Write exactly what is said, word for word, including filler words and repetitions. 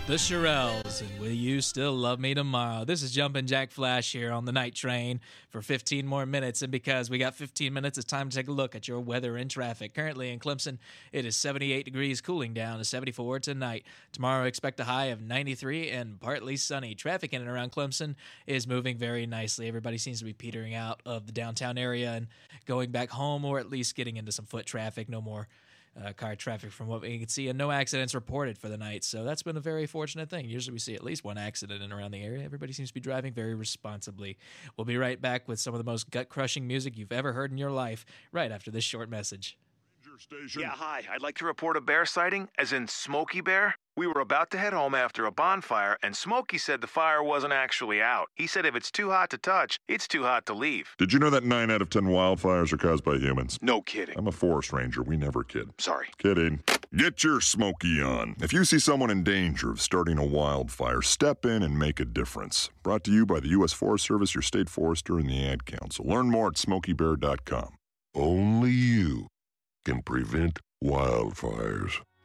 The Shirelles, and Will You Still Love Me Tomorrow? This is Jumpin' Jack Flash here on the night train for fifteen more minutes, and because we got fifteen minutes, it's time to take a look at your weather and traffic. Currently in Clemson, it is seventy-eight degrees, cooling down to seventy-four tonight. Tomorrow, expect a high of ninety-three and partly sunny. Traffic in and around Clemson is moving very nicely. Everybody seems to be petering out of the downtown area and going back home, or at least getting into some foot traffic. No more Uh, car traffic from what we can see, and no accidents reported for the night, so that's been a very fortunate thing. Usually we see at least one accident in and around the area. Everybody seems to be driving very responsibly. We'll be right back with some of the most gut-crushing music you've ever heard in your life right after this short message. Station. Yeah, hi. I'd like to report a bear sighting, as in Smokey Bear. We were about to head home after a bonfire, and Smokey said the fire wasn't actually out. He said if it's too hot to touch, it's too hot to leave. Did you know that nine out of ten wildfires are caused by humans? No kidding. I'm a forest ranger. We never kid. Sorry. Kidding. Get your Smokey on. If you see someone in danger of starting a wildfire, step in and make a difference. Brought to you by the U S Forest Service, your state forester, and the Ad Council. Learn more at smokey bear dot com. Only you can prevent wildfires.